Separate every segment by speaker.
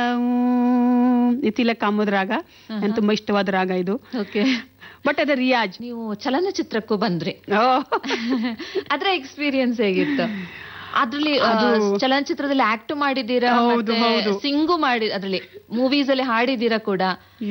Speaker 1: ತಿಲಕ್ ಕಾಮದ ರಾಗ ನನ್ ತುಂಬಾ ಇಷ್ಟವಾದ ರಾಗ ಇದು.
Speaker 2: ಓಕೆ.
Speaker 1: ಬಟ್ ಅದ ರಿಯಾಜ್.
Speaker 2: ನೀವು ಚಲನಚಿತ್ರಕ್ಕೂ ಬಂದ್ರಿ, ಅದ್ರ ಎಕ್ಸ್ಪೀರಿಯನ್ಸ್ ಹೇಗಿತ್ತು? ಅದ್ರಲ್ಲಿ ಚಲನಚಿತ್ರದಲ್ಲಿ ಆಕ್ಟ್ ಮಾಡಿದೀರಾ, ಸಿಂಗು ಮಾಡಿ ಅದ್ರಲ್ಲಿ ಮೂವೀಸ್ ಅಲ್ಲಿ ಹಾಡಿದೀರಾ ಕೂಡ.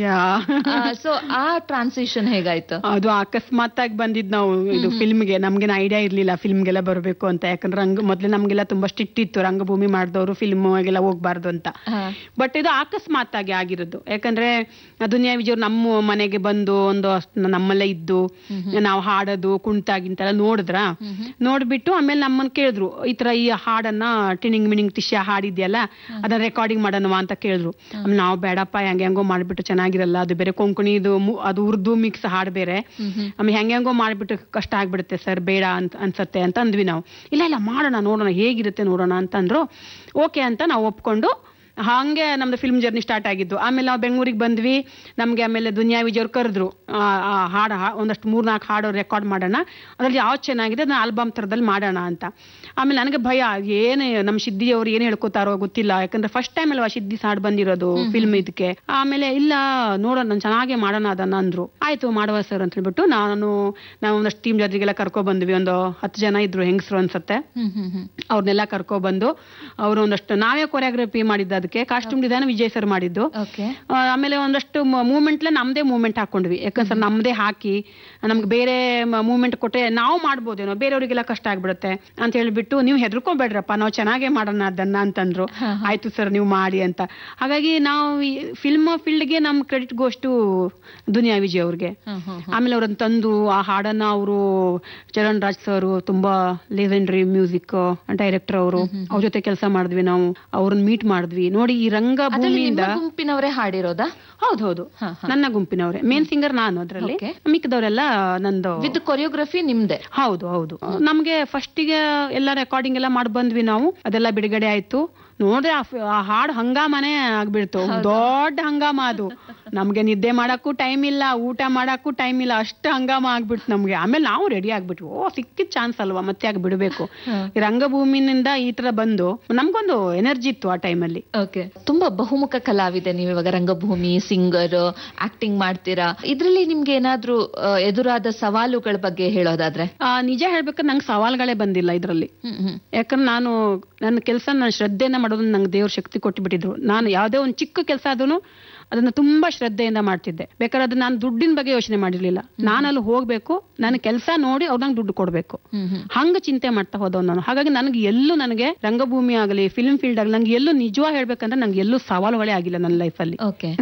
Speaker 2: ಸೊ ಆ ಟ್ರಾನ್ಸಿಷನ್ ಹೇಗಾಯ್ತು?
Speaker 1: ಅದು ಅಕಸ್ಮಾತ್ ಆಗಿ ಬಂದಿದ್ ನಾವು ಇದು ಫಿಲ್ಮ್ಗೆ. ನಮ್ಗೇನು ಐಡಿಯಾ ಇರ್ಲಿಲ್ಲ ಫಿಲ್ಮ್ಗೆಲ್ಲ ಬರಬೇಕು ಅಂತ. ಯಾಕಂದ್ರೆ ಮೊದ್ಲು ನಮ್ಗೆಲ್ಲ ತುಂಬಾ ಸ್ಟ್ರಿಕ್ಟ್ ಇತ್ತು, ರಂಗಭೂಮಿ ಮಾಡಿದವರು ಫಿಲ್ಮ್ಗೆಲ್ಲ ಹೋಗ್ಬಾರ್ದು ಅಂತ. ಬಟ್ ಇದು ಅಕಸ್ಮಾತ್ ಆಗಿ ಆಗಿರೋದು. ಯಾಕಂದ್ರೆ ದುನಿಯಾ ವಿಜಯ್ ನಮ್ಮ ಮನೆಗೆ ಬಂದು ಒಂದು ನಮ್ಮಲ್ಲೇ ಇದ್ದು ನಾವು ಹಾಡೋದು ಕುಣಿತಾಗಿಂತೆಲ್ಲ ನೋಡ್ಬಿಟ್ಟು ಆಮೇಲೆ ನಮ್ಮನ್ನ ಕೇಳಿದ್ರು, ಈ ತರ ಈ ಹಾಡನ್ನ ಟಿನಿಂಗ್ ಮಿನಿಂಗ್ ಟಿಶ್ಯ ಹಾಡಿದ್ಯಲ್ಲ ಅದನ್ನ ರೆಕಾರ್ಡಿಂಗ್ ಮಾಡೋಣವಾ ಅಂತ ಕೇಳಿದ್ರು. ಆಮೇಲೆ ನಾವು ಬೇಡಪ್ಪ ಹೆಂಗೋ ಮಾಡ್ಬಿಟ್ಟು ಚೆನ್ನಾಗಿರಲ್ಲ, ಅದು ಬೇರೆ ಕೊಂಕಣಿ ಅದು ಉರ್ದು ಮಿಕ್ಸ್ ಹಾಡ್ ಬೇರೆ, ಆಮೇಲೆ ಹೆಂಗೋ ಮಾಡ್ಬಿಟ್ಟು ಕಷ್ಟ ಆಗ್ಬಿಡುತ್ತೆ ಸರ್, ಬೇಡ ಅನ್ಸತ್ತೆ ಅಂತ ಅಂದ್ವಿ ನಾವು. ಇಲ್ಲ ಮಾಡೋಣ, ನೋಡೋಣ ಹೇಗಿರುತ್ತೆ ನೋಡೋಣ ಅಂತಂದ್ರು. ಓಕೆ ಅಂತ ನಾವು ಒಪ್ಕೊಂಡು ಹಂಗೆ ನಮ್ದು ಫಿಲ್ಮ್ ಜರ್ನಿ ಸ್ಟಾರ್ಟ್ ಆಗಿದ್ದು. ಆಮೇಲೆ ನಾವು ಬೆಂಗಳೂರಿಗೆ ಬಂದ್ವಿ. ನಮ್ಗೆ ಆಮೇಲೆ ದುನಿಯಾ ವಿಜಯ್ ಅವ್ರು ಕರೆದ್ರು, ಒಂದಷ್ಟು 3-4 ಹಾಡು ರೆಕಾರ್ಡ್ ಮಾಡೋಣ, ಅದ್ರಲ್ಲಿ ಯಾವ್ದು ಚೆನ್ನಾಗಿದೆ ಅದನ್ನ ಆಲ್ಬಮ್ ಥರದಲ್ಲಿ ಮಾಡೋಣ ಅಂತ. ಆಮೇಲೆ ನನಗೆ ಭಯ, ಏನು ನಮ್ಮ ಸಿದ್ದಿ ಅವ್ರು ಏನು ಹೇಳ್ಕೊತಾರೋ ಗೊತ್ತಿಲ್ಲ. ಯಾಕಂದ್ರೆ ಫಸ್ಟ್ ಟೈಮ್ ಅಲ್ವಾ ಸಿದ್ದಿ ಹಾಡು ಬಂದಿರೋದು ಫಿಲ್ಮ್ ಇದಕ್ಕೆ. ಆಮೇಲೆ ಇಲ್ಲ ನೋಡೋಣ, ನಾನು ಚೆನ್ನಾಗೆ ಮಾಡೋಣ ಅದನ್ನ ಅಂದ್ರು. ಆಯ್ತು ಮಾಡುವ ಸರ್ ಅಂತ ಹೇಳ್ಬಿಟ್ಟು ನಾವು ಒಂದಷ್ಟು ಟೀಮ್ ಜೊತೆಗೆಲ್ಲ ಕರ್ಕೊ ಬಂದ್ವಿ. ಒಂದು 10 ಜನ ಇದ್ರು ಹೆಂಗಸರು ಅನ್ಸತ್ತೆ. ಅವ್ರನ್ನೆಲ್ಲ ಕರ್ಕೊ ಬಂದು ಅವರು ಒಂದಷ್ಟು ನಾವೇ ಕೊರಿಯೋಗ್ರಫಿ ಮಾಡಿದ್ದು, ಅದಕ್ಕೆ ಕಾಸ್ಟ್ಯೂಮ್ ಡಿಸೈನ್ ವಿಜಯ್ ಸರ್ ಮಾಡಿದ್ದು. ಆಮೇಲೆ ಒಂದಷ್ಟು ಮೂವ್ಮೆಂಟ್ ನಮ್ದೇ ಮೂವ್ಮೆಂಟ್ ಹಾಕೊಂಡ್ವಿ. ಯಾಕಂದ್ರೆ ನಮ್ದೇ ಹಾಕಿ ನಮ್ಗೆ ಬೇರೆ ಮೂವ್ಮೆಂಟ್ ಕೊಟ್ಟರೆ ನಾವು ಮಾಡ್ಬೋದೇನೋ, ಬೇರೆಯವರಿಗೆಲ್ಲ ಕಷ್ಟ ಆಗ್ಬಿಡುತ್ತೆ ಅಂತ ಹೇಳ್ಬಿಟ್ಟು, ನೀವು ಹೆದರ್ಕೊಂಬೇಡ್ರಪ್ಪ ನಾವು ಚೆನ್ನಾಗೇ ಮಾಡೋಣ ಅದನ್ನ ಅಂತಂದ್ರು. ಆಯ್ತು ಸರ್ ನೀವು ಮಾಡಿ ಅಂತ. ಹಾಗಾಗಿ ನಾವು ಫಿಲ್ಮ್ ಫೀಲ್ಡ್ಗೆ ನಮ್ ಕ್ರೆಡಿಟ್ ಗೋಷ್ಟು ದುನಿಯಾ ವಿಜಯ್ ಅವ್ರಿಗೆ. ಆಮೇಲೆ ಅವ್ರನ್ನ ತಂದು ಆ ಹಾಡನ್ನ ಅವರು ಚರಣ್ ರಾಜ್ ಸರ್ ತುಂಬಾ ಲೆಜೆಂಡರಿ ಮ್ಯೂಸಿಕ್ ಡೈರೆಕ್ಟರ್ ಅವರು, ಅವ್ರ ಜೊತೆ ಕೆಲಸ ಮಾಡಿದ್ವಿ ನಾವು. ಅವ್ರನ್ನ ಮೀಟ್ ಮಾಡಿದ್ವಿ. ನೋಡಿ ಈ ರಂಗಭೂಮಿಯಿಂದ
Speaker 2: ಗುಂಪಿನವರೇ ಹಾಡಿರೋದಾ?
Speaker 1: ಹೌದು, ನನ್ನ ಗುಂಪಿನವರೇ. ಮೇನ್ ಸಿಂಗರ್ ನಾನು, ಅದ್ರಲ್ಲಿ ಮಿಕ್ಕದವರೆಲ್ಲ ನಂದು
Speaker 2: ವಿತ್ ಕೊರಿಯೋಗ್ರಫಿ ನಿಮ್ದೆ.
Speaker 1: ಹೌದು. ನಮ್ಗೆ ಫಸ್ಟಿಗೆ ಎಲ್ಲ ರೆಕಾರ್ಡಿಂಗ್ ಎಲ್ಲ ಮಾಡಿ ಬಂದ್ವಿ ನಾವು. ಅದೆಲ್ಲ ಬಿಡುಗಡೆ ಆಯ್ತು. ನೋಡ್ರೆ ಆ ಹಾಡು ಹಂಗಾಮನೆ ಆಗ್ಬಿಡ್ತು, ದೊಡ್ಡ ಹಂಗಾಮ ಅದು. ನಮ್ಗೆ ನಿದ್ದೆ ಮಾಡಕ್ಕೂ ಟೈಮ್ ಇಲ್ಲ, ಊಟ ಮಾಡಕ್ಕೂ ಟೈಮ್ ಇಲ್ಲ, ಅಷ್ಟು ಹಂಗಾಮ ಆಗ್ಬಿಡ್ತು ನಮ್ಗೆ. ಆಮೇಲೆ ನಾವು ರೆಡಿ ಆಗ್ಬಿಟ್ವಿ, ಸಿಕ್ಕಿದ ಚಾನ್ಸ್ ಅಲ್ವಾ ಮತ್ತೆ ಆಗಿ ಬಿಡ್ಬೇಕು. ರಂಗಭೂಮಿನಿಂದ ಈ ತರ ಬಂದು ನಮ್ಗೊಂದು ಎನರ್ಜಿ ಇತ್ತು ಆ ಟೈಮಲ್ಲಿ.
Speaker 2: ಓಕೆ. ತುಂಬಾ ಬಹುಮುಖ ಕಲಾವಿದೆ ನೀವು ಇವಾಗ, ರಂಗಭೂಮಿ, ಸಿಂಗರ್, ಆಕ್ಟಿಂಗ್ ಮಾಡ್ತೀರಾ. ಇದ್ರಲ್ಲಿ ನಿಮ್ಗೆ ಏನಾದ್ರೂ ಎದುರಾದ ಸವಾಲುಗಳ ಬಗ್ಗೆ ಹೇಳೋದಾದ್ರೆ?
Speaker 1: ನಿಜ ಹೇಳ್ಬೇಕಾದ್ರೆ ನಂಗೆ ಸವಾಲುಗಳೇ ಬಂದಿಲ್ಲ ಇದ್ರಲ್ಲಿ. ಯಾಕಂದ್ರೆ ನನ್ನ ಕೆಲಸ ನಾನು ಶ್ರದ್ಧೆಯಿಂದ ಮಾಡೋದನ್ನ ನಂಗೆ ದೇವ್ರ ಶಕ್ತಿ ಕೊಟ್ಟು ಬಿಟ್ಟಿದ್ರು. ನಾನು ಯಾವ್ದೇ ಒಂದು ಚಿಕ್ಕ ಕೆಲಸ ಆದ್ರೂ ಅದನ್ನ ತುಂಬಾ ಶ್ರದ್ಧೆಯಿಂದ ಮಾಡ್ತಿದ್ದೆ. ಬೇಕಾದ್ರೆ ಅದನ್ನ ನಾನು ದುಡ್ಡಿನ ಬಗ್ಗೆ ಯೋಚನೆ ಮಾಡಿರ್ಲಿಲ್ಲ. ನಾನು ಅಲ್ಲಿ ಹೋಗ್ಬೇಕು, ನನ್ನ ಕೆಲಸ ನೋಡಿ ಅವ್ರು ನಂಗೆ ದುಡ್ಡು ಕೊಡ್ಬೇಕು, ಹಂಗ ಚಿಂತೆ ಮಾಡ್ತಾ ಹೋದವ್ ನಾನು. ಹಾಗಾಗಿ ನನಗೆ ರಂಗಭೂಮಿ ಆಗಲಿ ಫಿಲ್ಮ್ ಫೀಲ್ಡ್ ಆಗಲಿ ನಂಗೆ ಎಲ್ಲೂ ನಿಜವಾಗಿ ಹೇಳ್ಬೇಕಂದ್ರೆ ನಂಗೆ ಎಲ್ಲೂ ಸವಾಲುಗಳೇ ಆಗಿಲ್ಲ ನನ್ನ ಲೈಫಲ್ಲಿ.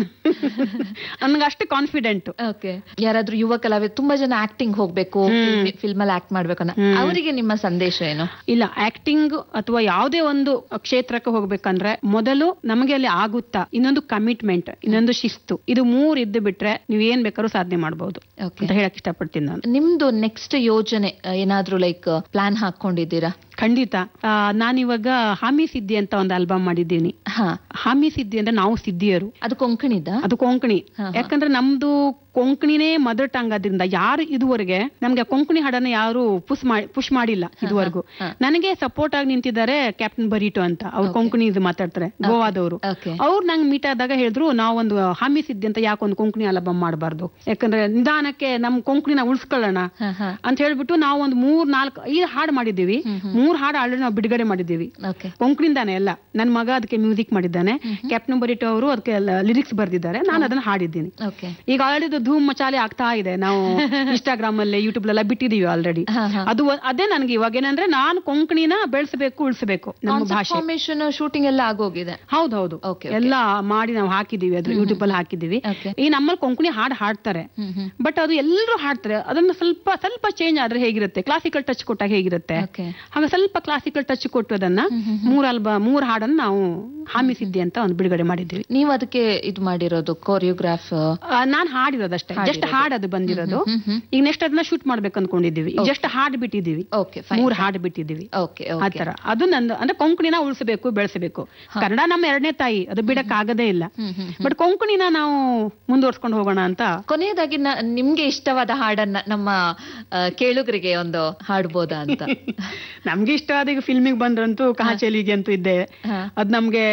Speaker 1: ನನ್ಗೆ ಅಷ್ಟು ಕಾನ್ಫಿಡೆಂಟ್.
Speaker 2: ಯಾರಾದ್ರೂ ಯುವ ಕಲಾವಿದ ತುಂಬಾ ಜನ ಆಕ್ಟಿಂಗ್ ಹೋಗ್ಬೇಕು, ಫಿಲ್ಮ್ ಅಲ್ಲಿ ಆಕ್ಟ್ ಮಾಡ್ಬೇಕು ಅನ್ನೋ ಅವರಿಗೆ ನಿಮ್ಮ ಸಂದೇಶ ಏನು?
Speaker 1: ಇಲ್ಲ, ಆಕ್ಟಿಂಗ್ ಅಥವಾ ಯಾವುದೇ ಒಂದು ಕ್ಷೇತ್ರಕ್ಕೆ ಹೋಗ್ಬೇಕಂದ್ರೆ ಮೊದಲು ನಮಗೆ ಅಲ್ಲಿ ಆಗುತ್ತಾ, ಇನ್ನೊಂದು ಕಮಿಟ್ಮೆಂಟ್, ಇನ್ನೊಂದು ಶಿಸ್ತು, ಇದು 3 ಇದ್ದು ಬಿಟ್ರೆ ನೀವ್ ಏನ್ ಬೇಕಾದ್ರೂ ಸಾಧನೆ ಮಾಡಬಹುದು ಅಂತ ಹೇಳಕ್ ಇಷ್ಟಪಡ್ತೀನಿ ನಾನು.
Speaker 2: ನಿಮ್ದು ನೆಕ್ಸ್ಟ್ ಯೋಜನೆ ಏನಾದ್ರೂ ಲೈಕ್ ಪ್ಲಾನ್ ಹಾಕೊಂಡಿದ್ದೀರಾ?
Speaker 1: ಖಂಡಿತ. ನಾನಿವಾಗ ಹಾಮಿ ಸಿದ್ದಿ ಅಂತ ಒಂದು ಆಲ್ಬಮ್ ಮಾಡಿದ್ದೀನಿ. ಹಾಮಿ ಸಿದ್ದಿ ಅಂದ್ರೆ ನಾವು ಸಿದ್ದಿಯರು.
Speaker 2: ಅದು ಕೊಂಕಣಿದ?
Speaker 1: ಅದು ಕೊಂಕಣಿ. ಯಾಕಂದ್ರೆ ನಮ್ದು ಕೊಂಕಣಿನೇ ಮದರ್ ಟಂಗ್. ಆದ್ರಿಂದ ಯಾರು ಇದುವರೆಗೆ ನಮ್ಗೆ ಕೊಂಕಣಿ ಹಾಡನ್ನ ಯಾರು ಪುಷ್ ಮಾಡಿಲ್ಲ ಇದುವರೆಗೂ. ನನಗೆ ಸಪೋರ್ಟ್ ಆಗಿ ನಿಂತಿದ್ದಾರೆ ಕ್ಯಾಪ್ಟನ್ ಬರೀಟೋ ಅಂತ. ಅವ್ರು ಕೊಂಕಣಿ ಮಾತಾಡ್ತಾರೆ, ಗೋವಾದವರು. ಅವ್ರು ನಂಗೆ ಮೀಟ್ ಆದಾಗ ಹೇಳಿದ್ರು, ನಾವೊಂದು ಹಾಮಿ ಸಿದ್ದಿ ಅಂತ ಯಾಕೊಂದು ಕೊಂಕಣಿ ಆಲ್ಬಮ್ ಮಾಡಬಾರ್ದು, ಯಾಕಂದ್ರೆ ನಿಧಾನಕ್ಕೆ ನಮ್ ಕೊಂಕಣಿನ ಉಳಿಸ್ಕೊಳ್ಳೋಣ ಅಂತ ಹೇಳ್ಬಿಟ್ಟು ನಾವು ಒಂದು 3-4-5 ಹಾಡು ಮಾಡಿದ್ದೀವಿ. 3 ಹಾಡು ಆಲ್ರೆಡಿ ನಾವು ಬಿಡುಗಡೆ ಮಾಡಿದ್ದೀವಿ ಕೊಂಕಣಿಂದಾನೆ ಎಲ್ಲ. ನನ್ನ ಮಗ ಅದಕ್ಕೆ ಮ್ಯೂಸಿಕ್ ಮಾಡಿದ್ದಾನೆ. ಕ್ಯಾಪ್ಟನ್ ಬರೀಟೋ ಅವರು ಅದಕ್ಕೆ ಲಿರಿಕ್ಸ್ ಬರ್ದಿದ್ದಾರೆ, ನಾನು ಅದನ್ನ ಹಾಡಿದ್ದೀನಿ. ಈಗ ಆಲ್ರೆಡಿ ಧೂಮ್ ಮಚಾಲೆ ಆಗ್ತಾ ಇದೆ. ನಾವು ಇನ್ಸ್ಟಾಗ್ರಾಮ್ ಅಲ್ಲಿ ಯೂಟ್ಯೂಬ್ ಎಲ್ಲ ಬಿಟ್ಟಿದೀವಿ ಆಲ್ರೆಡಿ. ಅದೇ ನನಗೆ ಇವಾಗ ಏನಂದ್ರೆ ನಾನು ಕೊಂಕಣಿನ ಬೆಳೆಸಬೇಕು, ಉಳಿಸಬೇಕು. ನಮ್ಮ ಭಾಷೆ
Speaker 2: ಶೂಟಿಂಗ್ ಎಲ್ಲ ಆಗೋಗಿದೆ.
Speaker 1: ಹೌದೌದು, ಎಲ್ಲ ಮಾಡಿ ನಾವು ಹಾಕಿದೀವಿ, ಅದ್ರ ಯೂಟ್ಯೂಬ್ ಅಲ್ಲಿ ಹಾಕಿದೀವಿ. ಈ ನಮ್ಮಲ್ಲಿ ಕೊಂಕಣಿ ಹಾಡ್ತಾರೆ, ಬಟ್ ಅದು ಎಲ್ಲರೂ ಹಾಡ್ತಾರೆ. ಅದನ್ನ ಸ್ವಲ್ಪ ಚೇಂಜ್ ಆದ್ರೆ ಹೇಗಿರುತ್ತೆ, ಕ್ಲಾಸಿಕಲ್ ಟಚ್ ಕೊಟ್ಟಾಗ ಹೇಗಿರುತ್ತೆ, ಹಾಗೆ ಸ್ವಲ್ಪ ಕ್ಲಾಸಿಕಲ್ ಟಚ್ ಕೊಟ್ಟು ಅದನ್ನ 3 ಹಾಡನ್ನ ನಾವು ಹಾಮಿ ಸಿದ್ದಿ ಅಂತ ಒಂದು ಬಿಡುಗಡೆ ಮಾಡಿದ್ದೀವಿ.
Speaker 2: ನೀವು ಅದಕ್ಕೆ ಇದು ಮಾಡಿರೋದು ಕೊರಿಯೋಗ್ರಾಫ್?
Speaker 1: ನಾನ್ ಹಾಡಿರೋದಷ್ಟೇ, ಜಸ್ಟ್ ಹಾಡದು ಬಂದಿರೋದು. ಈಗ ನೆಕ್ಸ್ಟ್ ಅದನ್ನ ಶೂಟ್ ಮಾಡ್ಬೇಕು ಅನ್ಕೊಂಡಿದೀವಿ. ಜಸ್ಟ್ ಹಾಡ್ ಬಿಟ್ಟಿದೀವಿ, 3 ಹಾಡು ಬಿಟ್ಟಿದೀವಿ. ಆತರ ಅದು ನಂದು. ಅಂದ್ರೆ ಕೊಂಕಣಿನ ಉಳಿಸಬೇಕು, ಬೆಳೆಸಬೇಕು. ಕನ್ನಡ ನಮ್ಮ 2ನೇ ತಾಯಿ, ಅದು ಬಿಡಕ್ ಆಗದೇ ಇಲ್ಲ. ಬಟ್ ಕೊಂಕಣಿನ ನಾವು ಮುಂದುವರ್ಸ್ಕೊಂಡು ಹೋಗೋಣ ಅಂತ.
Speaker 2: ಕೊನೆಯದಾಗಿ ನಿಮ್ಗೆ ಇಷ್ಟವಾದ ಹಾಡನ್ನ ನಮ್ಮ ಕೇಳುಗರಿಗೆ ಒಂದು ಹಾಡ್ಬೋದಾ ಅಂತ?
Speaker 1: ನಮ್ಗೆ ಇಷ್ಟವಾದ ಈಗ ಫಿಲ್ಮಿಗೆ ಬಂದ್ರಂತೂ ಕಹಾಚೆಲಿಗೆ ಅಂತೂ ಇದ್ದೆ. ಅದ್ ನಮ್ಗೆ